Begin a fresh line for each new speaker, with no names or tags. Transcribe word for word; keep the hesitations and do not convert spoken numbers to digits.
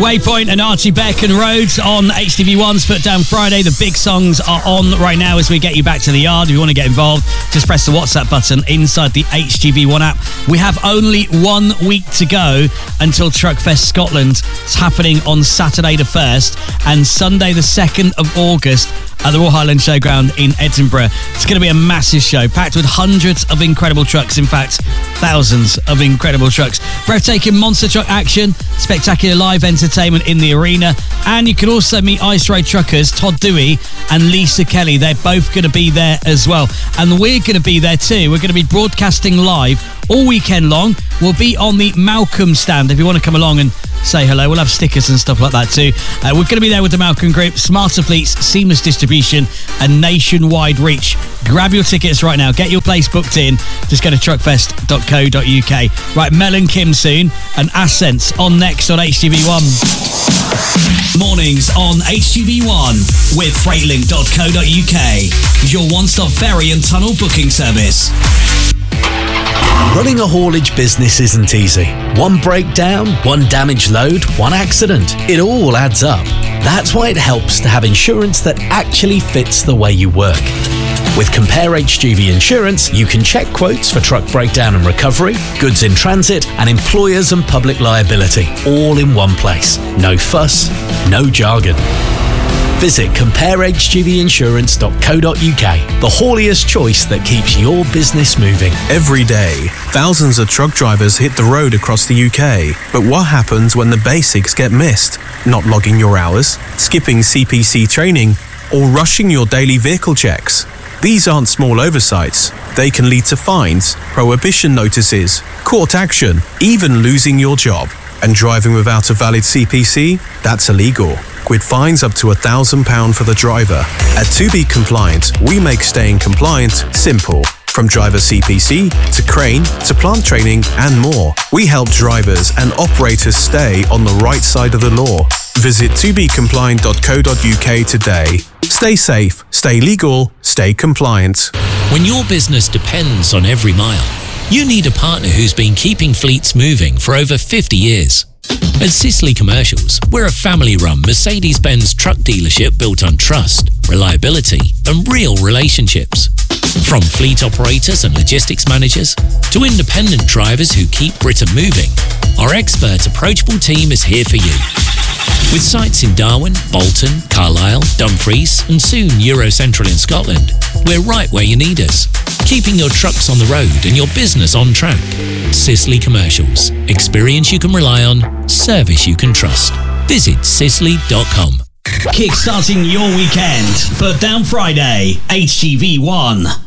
Waypoint and Archie Beck and Rhodes on H T V one's Put Down Friday. The big songs are on right now as we get you back to the yard. If you want to get involved, just press the WhatsApp button inside the H T V one app. We have only one week to go until Truckfest Scotland. It's happening on Saturday the first and Sunday the second of August at the Royal Highland Showground in Edinburgh. It's going to be a massive show, packed with hundreds of incredible trucks, in fact, thousands of incredible trucks. Breathtaking monster truck action, spectacular live entertainment in the arena, and you can also meet Ice Road truckers Todd Dewey and Lisa Kelly. They're both going to be there as well. And we're going to be there too. We're going to be broadcasting live all weekend long. We'll be on the Malcolm stand if you want to come along and say hello. We'll have stickers and stuff like that too. Uh, we're going to be there with the Malcolm Group, Smarter Fleets, seamless distribution and nationwide reach. Grab your tickets right now. Get your place booked in. Just go to truckfest dot co dot uk. Right, Mel and Kim soon and Ascents on next on H T V one.
Mornings on H T V one with freightlink dot co dot uk. Your one-stop ferry and tunnel booking service.
Running a haulage business isn't easy. One breakdown, one damaged load, one accident. It all adds up. That's why it helps to have insurance that actually fits the way you work. With Compare H G V Insurance, you can check quotes for truck breakdown and recovery, goods in transit, and employers and public liability, all in one place. No fuss, no jargon. Visit compare h g v insurance dot co dot uk, the hauliest choice that keeps your business moving.
Every day, thousands of truck drivers hit the road across the U K. But what happens when the basics get missed? Not logging your hours, skipping C P C training, or rushing your daily vehicle checks? These aren't small oversights. They can lead to fines, prohibition notices, court action, even losing your job. And driving without a valid C P C? That's illegal, with fines up to one thousand pounds for the driver. At To Be Compliant, we make staying compliant simple. From driver C P C, to crane, to plant training, and more. We help drivers and operators stay on the right side of the law. Visit to be compliant dot co dot uk today. Stay safe, stay legal, stay compliant.
When your business depends on every mile, you need a partner who's been keeping fleets moving for over fifty years. At Sisley Commercials, we're a family-run Mercedes-Benz truck dealership built on trust, reliability, and real relationships. From fleet operators and logistics managers to independent drivers who keep Britain moving, our expert, approachable team is here for you. With sites in Darwin, Bolton, Carlisle, Dumfries, and soon Eurocentral in Scotland, we're right where you need us, keeping your trucks on the road and your business on track. Sisley Commercials. Experience you can rely on, service you can trust. Visit sisley dot com.
Kickstarting your weekend. Put Down Friday, H T V one.